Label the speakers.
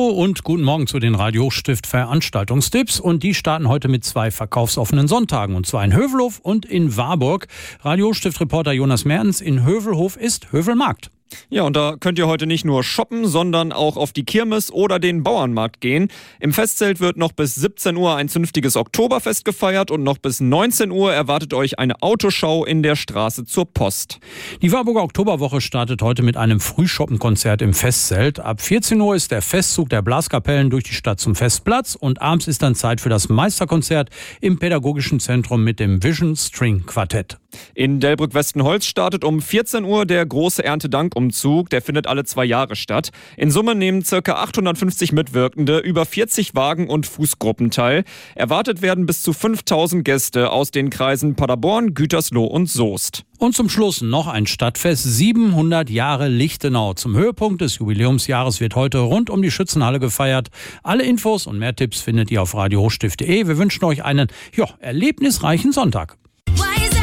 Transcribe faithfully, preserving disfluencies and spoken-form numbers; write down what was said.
Speaker 1: Hallo und guten Morgen zu den Radio Hochstift Veranstaltungstipps. Und die starten heute mit zwei verkaufsoffenen Sonntagen, und zwar in Hövelhof und in Warburg. Radio Hochstift-Reporter Jonas Mertens: In Hövelhof ist Hövelmarkt.
Speaker 2: Ja, und da könnt ihr heute nicht nur shoppen, sondern auch auf die Kirmes oder den Bauernmarkt gehen. Im Festzelt wird noch bis siebzehn Uhr ein zünftiges Oktoberfest gefeiert und noch bis neunzehn Uhr erwartet euch eine Autoschau in der Straße zur Post.
Speaker 1: Die Warburger Oktoberwoche startet heute mit einem Frühschoppenkonzert im Festzelt. Ab vierzehn Uhr ist der Festzug der Blaskapellen durch die Stadt zum Festplatz und abends ist dann Zeit für das Meisterkonzert im Pädagogischen Zentrum mit dem Vision String Quartett.
Speaker 2: In Delbrück-Westenholz startet um vierzehn Uhr der große Erntedankumzug. Der findet alle zwei Jahre statt. In Summe nehmen ca. achthundertfünfzig Mitwirkende, über vierzig Wagen und Fußgruppen teil. Erwartet werden bis zu fünftausend Gäste aus den Kreisen Paderborn, Gütersloh und Soest.
Speaker 1: Und zum Schluss noch ein Stadtfest, siebenhundert Jahre Lichtenau. Zum Höhepunkt des Jubiläumsjahres wird heute rund um die Schützenhalle gefeiert. Alle Infos und mehr Tipps findet ihr auf radio hochstift punkt de. Wir wünschen euch einen ja, erlebnisreichen Sonntag.